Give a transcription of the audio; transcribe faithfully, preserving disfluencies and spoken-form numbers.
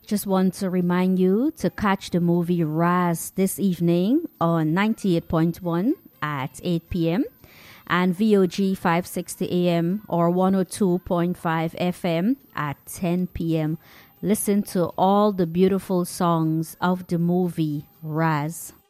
Just want to remind you to catch the movie Raz this evening on ninety-eight point one at eight p.m. and V O G five sixty A M or one oh two point five F M at ten p.m. Listen to all the beautiful songs of the movie Raz.